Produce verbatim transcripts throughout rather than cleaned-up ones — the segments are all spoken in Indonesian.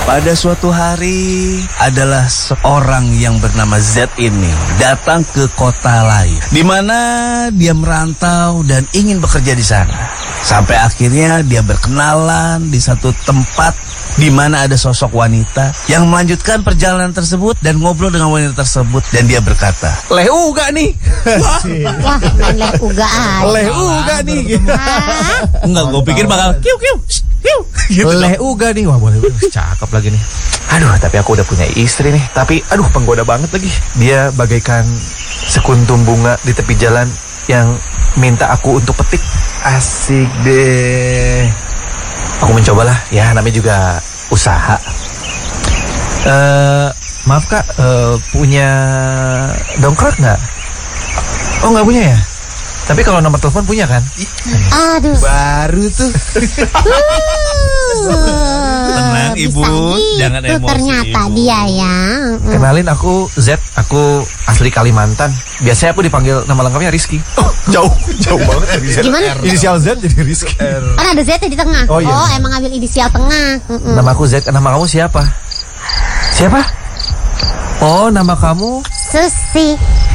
Pada suatu hari adalah seorang yang bernama Z ini datang ke kota lain, di mana dia merantau dan ingin bekerja di sana. Sampai akhirnya dia berkenalan di satu tempat di mana ada sosok wanita yang melanjutkan perjalanan tersebut dan ngobrol dengan wanita tersebut, dan dia berkata, "Leh uga nih." Wah, main leh uga aja. Leh uga nih. Hah? Enggak, gue pikir bakal kiu kiu kiu. Gitu Leh uga nih. Wah, boleh, cakep lagi nih. Aduh, tapi aku udah punya istri nih. Tapi aduh, penggoda banget lagi. Dia bagaikan sekuntum bunga di tepi jalan yang minta aku untuk petik. Asik deh. Aku mencobalah, ya namanya juga usaha. Eh, maaf kak, eh, punya dongkrak nggak? Oh nggak punya ya? Tapi kalau nomor telepon punya kan? Aduh. Baru tuh. Tenang, Ibu, jangan gitu, emosi, ternyata Ibu. dia ya. Mm. Kenalin, aku Z, aku asli Kalimantan. Biasanya aku dipanggil nama lengkapnya Rizky. Oh, jauh, jauh banget dari Z. Gimana? Inisial Z jadi Rizky. Kan ada Z di tengah. Oh, iya. emang ambil inisial tengah. Mm-mm. Nama aku Z, nama kamu siapa? Siapa? Oh, nama kamu Susi.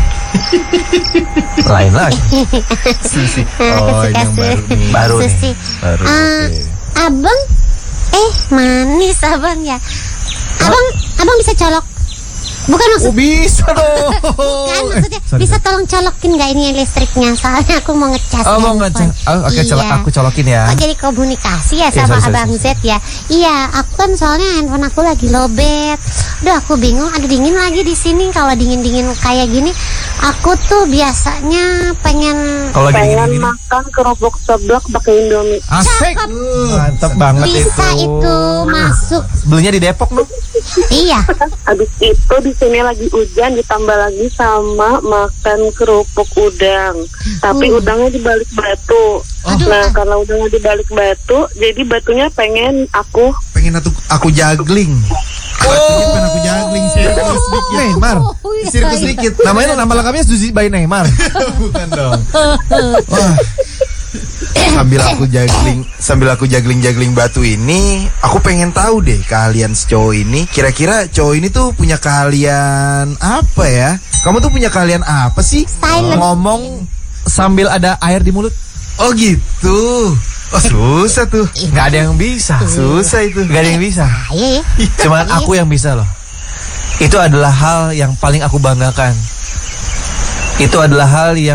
lain lagi. Susi. Oh, ini yang baru nih. Baru nih. Susi. Baru. Ah, Oke. abang, eh manis abang ya. Abang, abang bisa colok. Bukan maksud, Oh, bisa dong. kan maksudnya Eh, sorry, bisa sorry. tolong colokin nggak ini listriknya? Soalnya aku mau ngecas. Oh, mau handphone. ngecas. Oh, oke, colok, Iya. aku colokin ya. Oh, jadi komunikasi ya Iya, sama sorry, sorry, abang sorry. Z ya. Iya, aku kan soalnya handphone aku lagi lowbat. Udah aku bingung, ada dingin lagi di sini. Kalau dingin-dingin kayak gini, aku tuh biasanya pengen Kalau lagi Pengen gini-gini. makan kerupuk seblak pakai Indomie. Asik. Cakep. Mantap banget bisa itu. itu masuk. Belinya di Depok loh. Iya. Habis itu di sini lagi hujan, ditambah lagi sama makan kerupuk udang. Tapi Uh. udangnya di balik batu. Aduh. Nah, karena udangnya di balik batu, jadi batunya pengen aku Pengen aku aku juggling. Batunya pengen aku juggling sirkus sedikit. Neymar. Sirkus sedikit. Namanya nama lengkapnya Suzy by Neymar. Bukan dong. Wah. Sambil aku juggling, sambil aku juggling-juggling batu ini, aku pengen tahu deh keahlian si cowok ini. Kira-kira cowok ini tuh punya keahlian apa ya? Kamu tuh punya keahlian apa sih? Silent. Ngomong sambil ada air di mulut. Oh gitu. Oh susah tuh. Nggak ada yang bisa. Susah itu. Nggak ada yang bisa. Iya ya. Cuman aku yang bisa loh. Itu adalah hal yang paling aku banggakan. Itu adalah hal yang